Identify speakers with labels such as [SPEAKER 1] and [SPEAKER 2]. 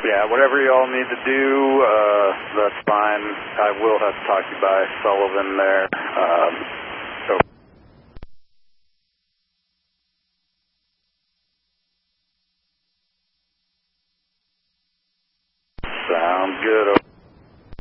[SPEAKER 1] Yeah, whatever y'all need to do, that's fine. I will have to talk to you by Sullivan there. Sounds good.